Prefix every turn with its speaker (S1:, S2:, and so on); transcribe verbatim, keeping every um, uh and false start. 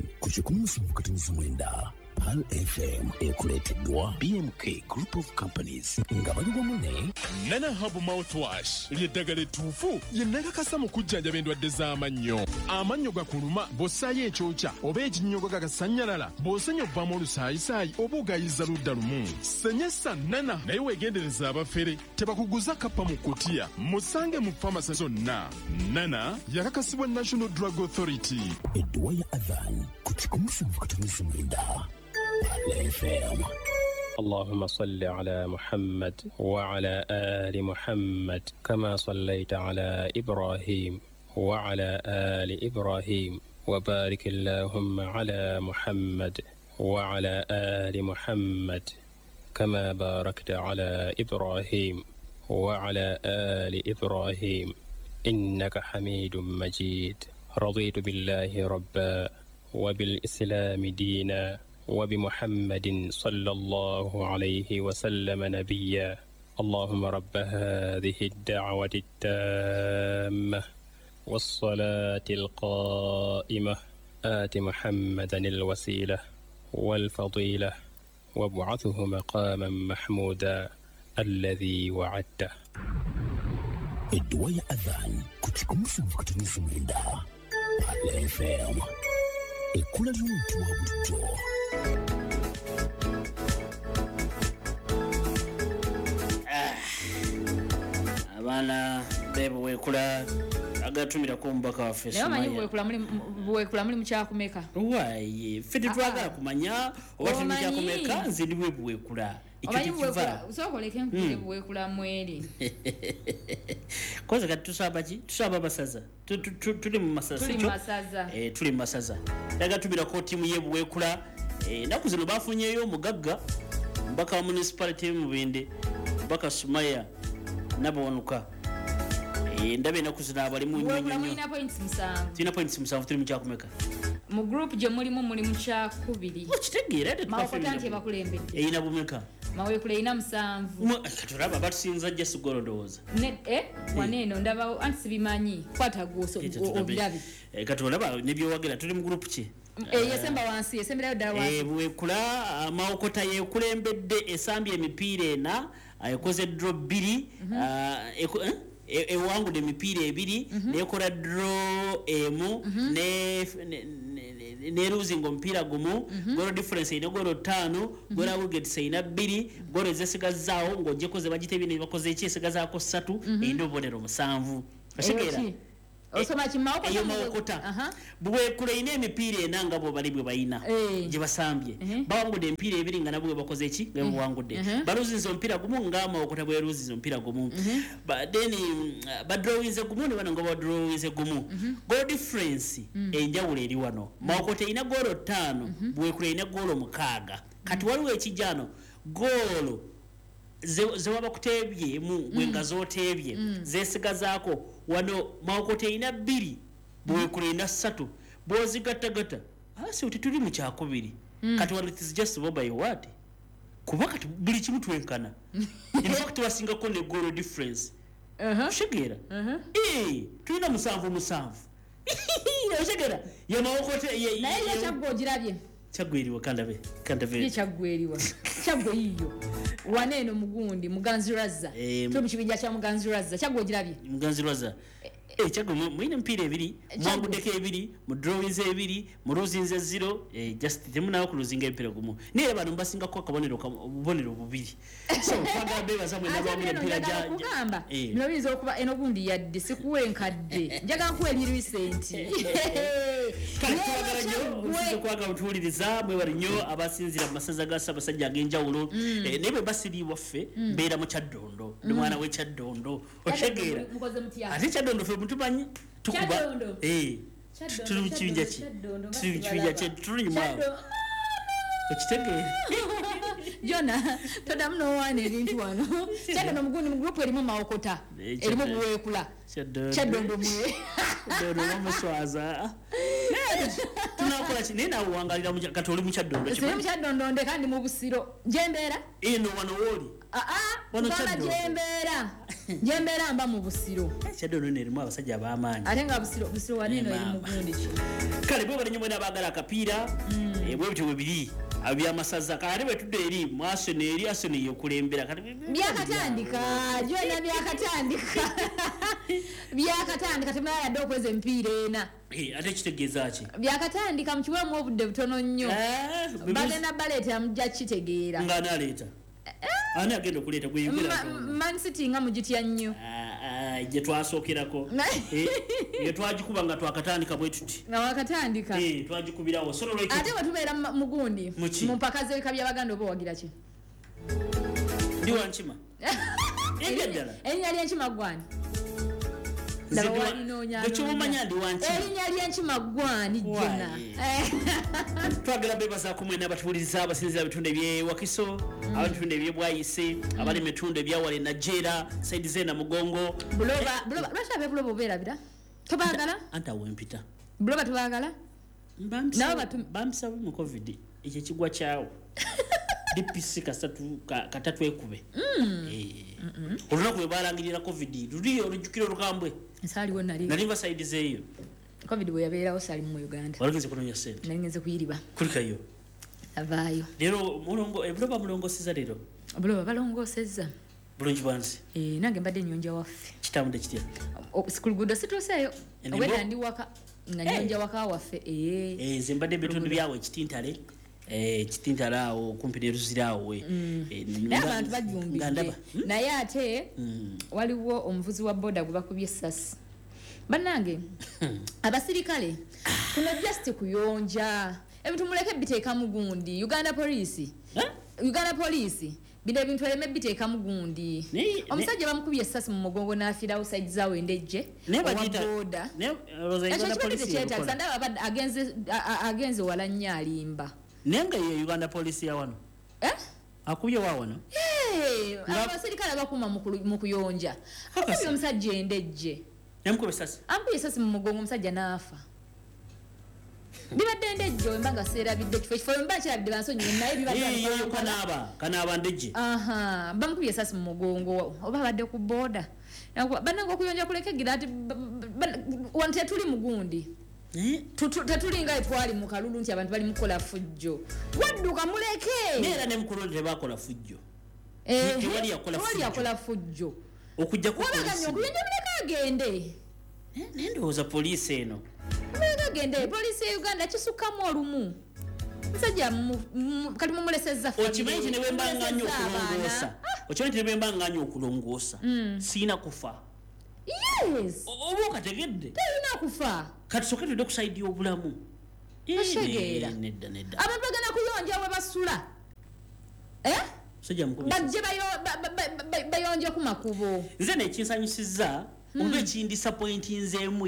S1: ku kikumi musanvu katonyeza mwenda. Pal F M ekuleteddwa B M K Group of Companies nga bali wamu ne
S2: Nana Hub Mouthwash ly'eddagala ettuufu lye nakakasa mu kujjanjaba endwadde z'amannyo. Amannyo gakuluma bw'ossaayo ekyokya oba ekinnyogo gagasannyalala bw'osenya obbamu olusaayisaayi oba ogayiza ludda lumu. Senyesa Nana naye weegendereza abafere tebakuguza kappa mu kkutiya. Musange mu famasi zonna. Nana yakakasibwa National Drug Authority.
S1: edduwa ya Adhan ku kikumi musanvu katonyeza mwenda. F M.
S3: اللهم صل على محمد وعلى آل محمد كما صليت على إبراهيم وعلى آل إبراهيم وبارك اللهم على محمد وعلى آل محمد كما باركت على إبراهيم وعلى آل إبراهيم إنك حميد مجيد. رضيت بالله ربا وبالإسلام دينا وبمحمد صلى الله عليه وسلم نبيا. اللهم رب هذه الدعوة التامة والصلاة القائمة آت محمدا الوسيلة والفضيلة وابعثه مقاما محمودا الذي وعدته.
S1: edduwa ya Adhan ku kikumi musanvu katonyeza mwenda. Pal F M. Ekkula ly'omuntu wa bulijjo.
S4: Abana bebo wekula agatumira ko mbaka wa face.
S5: Leo manyi wekula muri wekula muri mukyakumeka.
S4: Why? Fiti twagala kumanya obati mukyakumeka nzidi webu wekula.
S5: Omanyi wekula usokoleke nkule wekula mweri.
S4: Koza kati tusaba ki? Tusaba basaza. Tuli mu masaza.
S5: Tuli mu masaza.
S4: Eh tuli mu masaza. Agatumira ko timu yebu wekula. Eh naku zino bafunyeyo omugagga mbaka wa municipality mu Binde. Mbaka Sumaya nabonuka. Eh ndabe nakuzina abali mu nyonyo.
S5: Wekula mulina points musanvu.
S4: Tina points musanvu tuli mu kyakumeka.
S5: Mu group je mulimo muri mu kyakubiri.
S4: Okitegeera ate
S5: twafuna bakulembedde.
S4: Eh ina bumeka.
S5: Mawekula ina musanvu.
S4: Katuraba batusinza je sigolodoza.
S5: Ne eh waneno ndaba anti bimanyi kwata goso obirabi.
S4: Eh katulaba nebyo wagera tuli mu group ki?
S5: Eh yesemba wansi yesembera dawa.
S4: Eh wekula maokota ye kulembedde esambye emipiira ena ayekoze draw biri eh ewangu de mipiira ebiri nekola draw emu ne ne losing ompira gumu goro difference ine goro tano gora will sayina biri goro zesigazawo ngoje koze bagite bine bakoze iki esigazaako satu endo bonero musanvu ashigera
S5: osoma kimao
S4: ko maokota bwe kule ine emipiira enanga bo balibwe bayina je basambye bawangu de mpira ebiri ngana bwe bakoze iki ngabo wangu de baluzinzo mpira gumu ngama okota bwe luzinzo mpira gumu ba then ba drawinze gumu ne bana ngabo drawinze gumu go difference enjawulo eri wano maokota ina golo tano bwe kule ina golo mukaga kati waliwo ekijano golo ze waba kutebye mu gwenga zotebye mm. zesigazaako wano maokote ina biri bwe kule ina satu bozi gatagata asi utituli mu kyakubiri mm. kati wali is just by what kubaka buli kimu twenkana in fact wasinga ko ne goal difference uh-huh. shigera uh-huh. eh tulina musanvu musanvu shigera ya maokote ye
S5: na ile chabgo jirabye
S4: chagwiriwa kandabe kandabe
S5: ye chagwiriwa chabgo yiyo waneno mugundi muganzi razza e, to mukibijja kya muganzi razza chagwo girabye
S4: muganzi razza e, e chagwo mwine mpira ebiri mwangu deke ebiri mu drawings ebiri mu ruzinze zero e, just temuna ku ruzinga empira gumu niye bano mbasinga ko kabonero kabonero bubiri so faga beba zamwe nabo mu empira ja
S5: kugamba no bizo kuba eno gundi yadde sikuwenkadde njaga nkweli recent
S4: Kalitwagala nyo usize kwaga utuliriza mwe bari nyo abasinzira masaza gasa basajja agenjawulo mm. e, nebe basiri waffe mm. mbera mu Kyadondo ndi mwana mm. we Kyadondo oshegera ati Kyadondo fe mutubanyi tukuba eh tuli mu kibinja ki tuli mu kibinja ki tuli mu okitegera
S5: Jona toda mno wane ebintu wano Kyadondo mugundi mu group erimu maokota erimu buwekula Kyadondo mwe
S4: Dodo muswaza tunakola ki nina uwangalira mu katoli mu Kyadondo
S5: kyo mu Kyadondo ndeka ndi mu busiro jembera
S4: eno wano woli
S5: a a wano jembera Jembera mba mu Busiro.
S4: Chado no nerimu abasajja abamanyi.
S5: Ate nga Busiro Busiro waneno eri mu gundi ki.
S4: Kale bwe bali nyumwe n'abagala akapiira ebwe bityo bibiri abya masaza kale bwe tudde eri mwaso ne eri aso ne yokulembera kale
S5: byakatandika jona byakatandika byakatandika temala ndo kweze mpira ena
S4: eh ate kitegeeza ki
S5: byakatandika mkiwamu obudde butono nnyo bale na balete amujja kitegeera
S4: ngana leta ani agenda kuleta kuyingira
S5: Man City nga mujitya nnyo
S4: ah je twasokerako eh ye twagikuba nga twakatandika bwe tuti
S5: nga wakatandika
S4: eh twagikubirawo solo lwe
S5: ate watubeera mugundi mu mpaka ze kabya baganda obo wagira ki
S4: ndi wanchima engedala
S5: enya lyenchima gwani
S4: Ndichumanya ndi wanchima
S5: enya lyenchima gwani jena
S4: twagala beba za kumwe n'abatuliriza abasinzira bitunde bye Wakiso abatunde bye Bwayise abali metunde bya wale na Jera side zena mugongo
S5: buloba buloba rasha be buloba bera bira tobagala
S4: anta wempita
S5: buloba tobagala
S4: nawe batu bamsa mu covid ije kigwa chawo D P C kasatu katatu ekube eh olunaku lwebalangirira covid luli olujukiro lukambwe
S5: nsali wona ali
S4: nalimba side zeyo
S5: covid bwe yabeerawo sali mu Uganda
S4: waligenze kunonya sente
S5: nalingenze kuyiriba
S4: kulikayo
S5: avaayo
S4: lero mulongo ebuloba mulongo siza lero
S5: buloba balongosezza
S4: bulungi bwansi
S5: eh nange mbadde nyonja waffe
S4: kitamde kitya
S5: school gudo situseyo obwera ndi waka na nyonja waka waffe eh
S4: eh zimbadde bitundu byawe kitintale eh kitintalao kumpi ne ruzirawo we
S5: n'abantu bajumbidde naye ate waliwo omuvuzi wa boda gwe bakubye essasi bannange abasirikale kuno just kuyonja ebintu muleke biteeka mugundi Uganda police Uganda police bide bintu eleme biteeka mugundi omusajja bamukubye essasi mu mugongo n'afira outside zawe ndejje boda
S4: ne Uganda police
S5: agenze agenze wala nnyo alimba
S4: nenga ye Uganda police ya wano
S5: eh
S4: akuye wa wano
S5: eh abasirikale bakuma mu kuyonja akubye omusajja endejje
S4: nemukubye essasi
S5: amukubye essasi mu mugongo omusajja n'afa bibadde endejje wembanga seera bidde kifo kifo wemba kirabidde bansonyiwe naye bibadde
S4: kanaba kanaba ndejje
S5: aha bamukubye essasi mu mugongo oba badde ku boda bananga okuyonja kulekegira ati wante tuli mugundi tetulinga etwali mu kalulu nti abantu bali mukola fujjo wadduka muleke
S4: neera ne mukulu tebakola fujjo
S5: eh
S4: tewali yakola fujjo
S5: yakola fujjo
S4: okujja ku
S5: polisi okuyonja muleka agende
S4: nendoza polisi eno
S5: muleka agende polisi ya Uganda kisukamu olumu musajja kali mumulesezza
S4: fa okimanyi nti ne bwembanga nnyo okulongoosa okimanyi nti ne bwembanga nnyo okulongoosa siina kufa
S5: yes
S4: oba okategedde
S5: talina kufa
S4: kati soke tudde ku side y'obulamu
S5: oshegeera
S4: nedda nedda
S5: abantu bagenda kuyonja we basula eh
S4: sojja mukubye
S5: bajje bayonje ku makubo
S4: nze ne kinsanyusizza oba ekindi disappointinzeemu